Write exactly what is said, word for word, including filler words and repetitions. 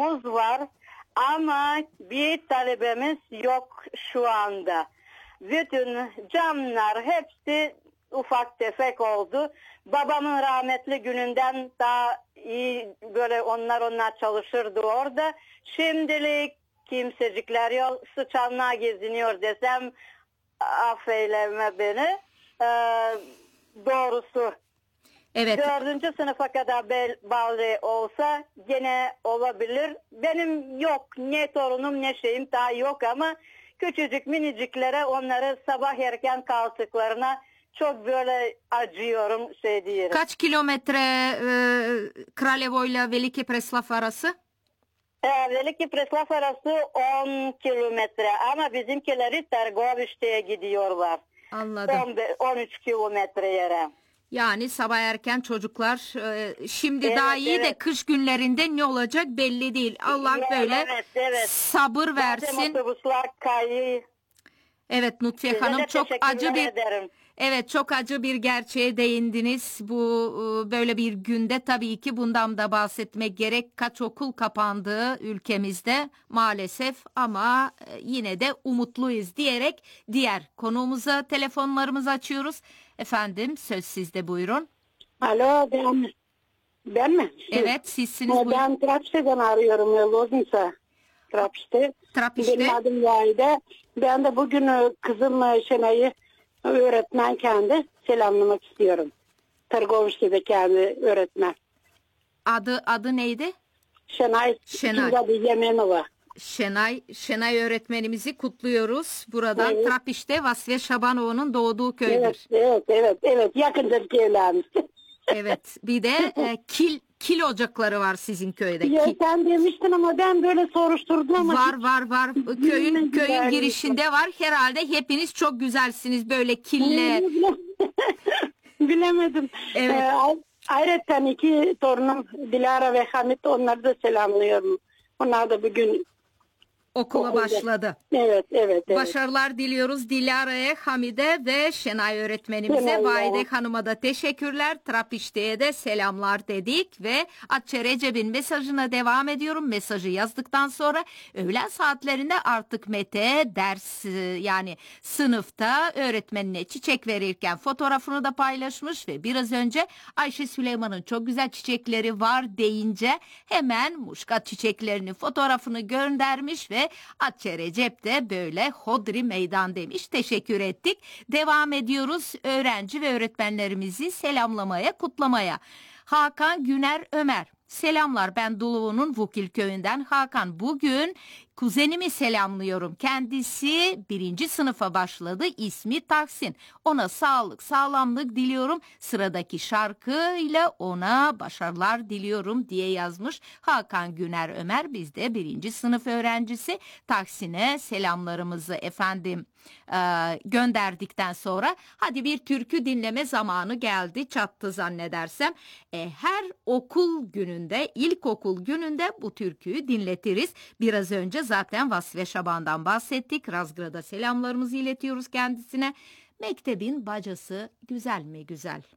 okulumuz var ama bir talebemiz yok şu anda. Bütün camlar hepsi ufak tefek oldu. Babamın rahmetli gününden daha iyi böyle onlar onlar çalışırdı orada. Şimdilik kimsecikler yok. Sıçanlığa geziniyor desem affeyleme beni. Ee, doğrusu. Evet. Dördüncü sınıfa kadar bale olsa gene olabilir. Benim yok ne torunum ne şeyim daha yok ama küçücük miniciklere onları sabah erken kalktıklarına çok böyle acıyorum şey diyelim. Kaç kilometre e, Kraljevo ile Veliki Preslav arası? E, Veliki Preslav arası on kilometre ama bizimkileri Tergovişte'ye gidiyorlar. Anladım. on üç kilometre yere. Yani sabah erken çocuklar e, şimdi Evet, daha iyi evet. de kış günlerinde ne olacak belli değil. Allah Evet, böyle evet, evet. sabır versin. Bazen otobüsler kayıyor. Evet Nutfiye Size Hanım de çok teşekkürler acı bir ederim. Evet çok acı bir gerçeğe değindiniz. Bu e, böyle bir günde tabii ki bundan da bahsetmek gerek. Kaç okul kapandı ülkemizde maalesef ama e, yine de umutluyuz diyerek diğer konuğumuza telefonlarımızı açıyoruz. Efendim söz sizde, buyurun. Alo, ben ben mi? Siz? Evet sizsiniz, buyurun. Ben Trapişte'den arıyorum. Loznica Trapişte. Trapişte. Benim adım Vahide. Ben de bugün e, kızım e, Şenay'ı öğretmen kendi selamlamak istiyorum. Tergovişte'de kendi öğretmen. Adı adı neydi? Şenay. Şenay. İkinci adı Yemenova. Şenay, Şenay öğretmenimizi kutluyoruz. Buradan Evet. Trapişte Vasfiye Şabanoğlu'nun doğduğu köydür. Evet, evet, evet, evet. Yakındaki evlerimiz. Evet, bir de e, kil kil ocakları var sizin köyde. Ya Kil- sen demiştin ama ben böyle soruşturdum ama Var var var. Köyün bilmedim köyün yani. girişinde var. Herhalde hepiniz çok güzelsiniz böyle kille. Bilemedim. Evet. Ee, ayrıca iki torunum Dilara ve Hamit, onları da selamlıyorum. Onlar da bugün Okula okulda. başladı. Evet, evet, evet. Başarılar diliyoruz Dilara'ya, Hamide ve Şenay öğretmenimize. Şenay ya. Vahide Hanım'a da teşekkürler. Trapişte'ye de selamlar dedik ve Atçe Recep'in mesajına devam ediyorum. Mesajı yazdıktan sonra öğlen saatlerinde artık Mete ders yani sınıfta öğretmenine çiçek verirken fotoğrafını da paylaşmış ve biraz önce Ayşe Süleyman'ın çok güzel çiçekleri var deyince hemen muşkat çiçeklerinin fotoğrafını göndermiş ve Atçe Recep de böyle hodri meydan demiş. Teşekkür ettik. Devam ediyoruz öğrenci ve öğretmenlerimizi selamlamaya, kutlamaya. Hakan Güner Ömer. Selamlar, ben Dulu'nun Vukil köyünden Hakan. Bugün kuzenimi selamlıyorum. Kendisi birinci sınıfa başladı. İsmi Taksin. Ona sağlık, sağlamlık diliyorum. Sıradaki şarkıyla ona başarılar diliyorum diye yazmış Hakan Güner Ömer. Biz de birinci sınıf öğrencisi Taksin'e selamlarımızı efendim e, gönderdikten sonra hadi bir türkü dinleme zamanı geldi, çattı zannedersem. E, her okul gününde, ilkokul gününde bu türküyü dinletiriz. Biraz önce zaten Vasfiye Şaban'dan bahsettik. Razgrad'a selamlarımızı iletiyoruz kendisine. Mektebin bacası güzel mi güzel.